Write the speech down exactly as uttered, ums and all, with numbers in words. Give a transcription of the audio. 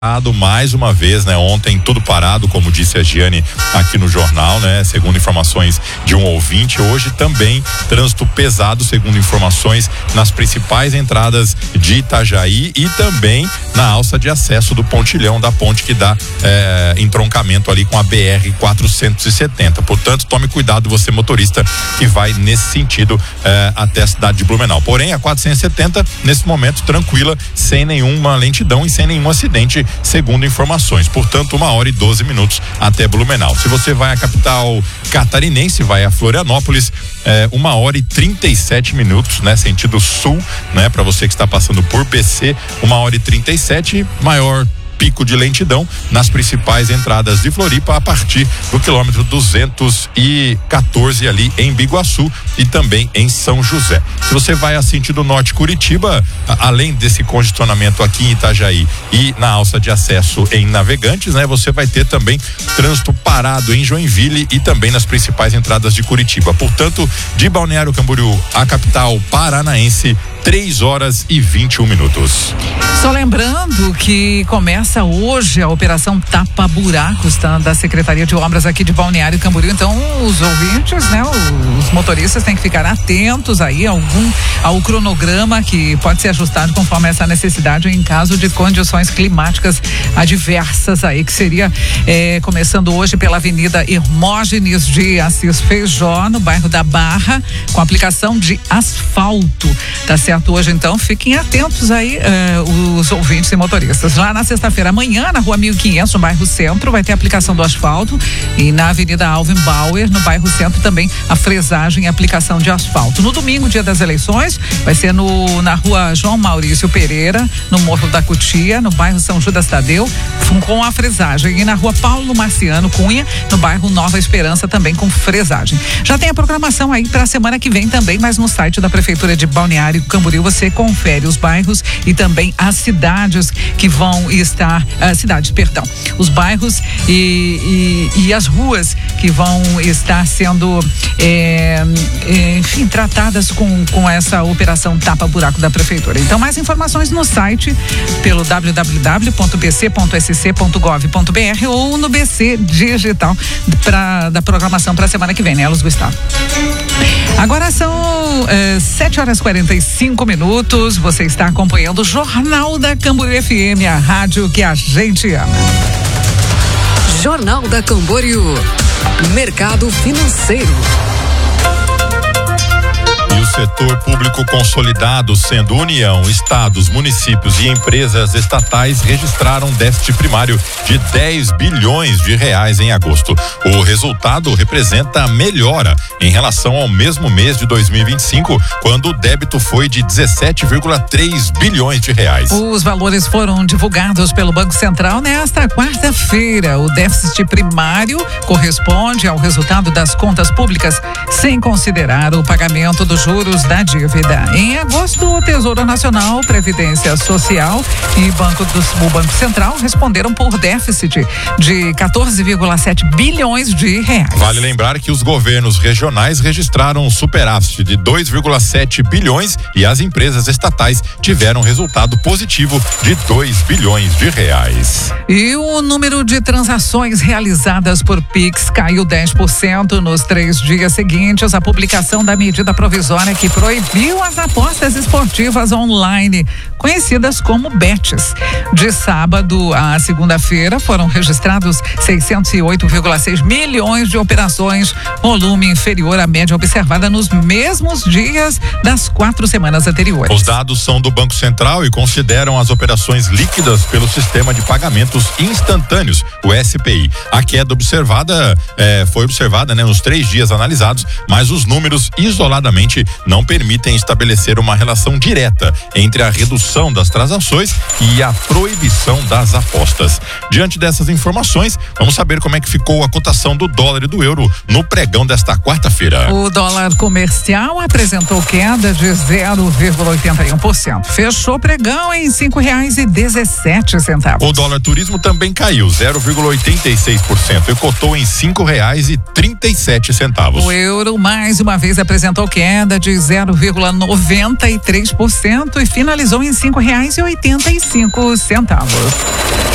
Mais uma vez, né? Ontem tudo parado, como disse a Giane aqui no jornal, né? Segundo informações de um ouvinte, hoje também trânsito pesado, segundo informações nas principais entradas de Itajaí e também na alça de acesso do pontilhão da ponte que dá é, entroncamento ali com a B R quatrocentos e setenta. Portanto, tome cuidado você motorista que vai nesse sentido é, até a cidade de Blumenau. Porém, a quatrocentos e setenta nesse momento tranquila, sem nenhuma lentidão e sem nenhum acidente, segundo informações. Portanto, uma hora e doze minutos até Blumenau. Se você vai à capital catarinense, vai a Florianópolis, é, uma hora e trinta e sete minutos, né? Sentido sul, né? Para você que está passando por P C, uma hora e trinta e sete, maior pico de lentidão nas principais entradas de Floripa a partir do quilômetro duzentos e quatorze ali em Biguaçu e também em São José. Se você vai a sentido norte Curitiba, a, além desse congestionamento aqui em Itajaí e na alça de acesso em Navegantes, né? Você vai ter também trânsito parado em Joinville e também nas principais entradas de Curitiba. Portanto, de Balneário Camboriú, a capital paranaense, três horas e vinte e um minutos. Só lembrando que começa hoje a operação Tapa Buracos, tá? Da Secretaria de Obras aqui de Balneário Camboriú. Então, os ouvintes, né? Os motoristas têm que ficar atentos aí a algum, ao cronograma que pode ser ajustado conforme essa necessidade em caso de condições climáticas adversas aí, que seria eh, começando hoje pela Avenida Hermógenes de Assis Feijó, no bairro da Barra, com aplicação de asfalto, tá certo? Hoje, então, fiquem atentos aí uh, os ouvintes e motoristas. Lá na sexta-feira, amanhã, na rua mil e quinhentos, no bairro Centro, vai ter aplicação do asfalto, e na Avenida Alvin Bauer, no bairro Centro, também a fresagem e aplicação de asfalto. No domingo, dia das eleições, vai ser no, na rua João Maurício Pereira, no Morro da Cutia, no bairro São Judas Tadeu, com a fresagem. E na rua Paulo Marciano Cunha, no bairro Nova Esperança, também com fresagem. Já tem a programação aí para a semana que vem também, mas no site da Prefeitura de Balneário Camboriú você confere os bairros e também as cidades que vão estar, uh, cidades, perdão, os bairros e, e, e as ruas que vão estar sendo, é, é, enfim, tratadas com, com essa operação Tapa Buraco da Prefeitura. Então, mais informações no site pelo w w w ponto b c ponto s c ponto gov ponto b r ou no B C Digital pra, da programação para a semana que vem, né, Luz Gustavo? Agora são é, sete horas e quarenta e cinco minutos. Você está acompanhando o Jornal da Camboriú F M, a rádio que a gente ama. Jornal da Camboriú, mercado financeiro. O setor público consolidado, sendo União, estados, municípios e empresas estatais, registraram déficit primário de dez bilhões de reais em agosto. O resultado representa a melhora em relação ao mesmo mês de dois mil e vinte e cinco, quando o débito foi de dezessete vírgula três bilhões de reais. Os valores foram divulgados pelo Banco Central nesta quarta-feira. O déficit primário corresponde ao resultado das contas públicas, sem considerar o pagamento dos juros da dívida. Em agosto, o Tesouro Nacional, Previdência Social e Banco do, o Banco Central responderam por déficit de quatorze vírgula sete bilhões de reais. Vale lembrar que os governos regionais registraram um superávit de dois vírgula sete bilhões e as empresas estatais tiveram resultado positivo de dois bilhões de reais. E o número de transações realizadas por Pix caiu dez por cento nos três dias seguintes à publicação da medida provisória que proibiu as apostas esportivas online, conhecidas como bets. De sábado a segunda-feira foram registrados seiscentos e oito vírgula seis milhões de operações, volume inferior à média observada nos mesmos dias das quatro semanas anteriores. Os dados são do Banco Central e consideram as operações líquidas pelo Sistema de Pagamentos Instantâneos, o S P I. A queda observada eh, foi observada, né, nos três dias analisados, mas os números isoladamente não permitem estabelecer uma relação direta entre a redução das transações e a proibição das apostas. Diante dessas informações, vamos saber como é que ficou a cotação do dólar e do euro no pregão desta quarta-feira. O dólar comercial apresentou queda de zero vírgula oitenta e um por cento. Fechou pregão em cinco reais e dezessete centavos. O dólar turismo também caiu zero vírgula oitenta e seis por cento e cotou em cinco reais e trinta e sete centavos. O euro mais uma vez apresentou queda de zero vírgula noventa e três por cento e finalizou em cinco reais e oitenta e cinco centavos.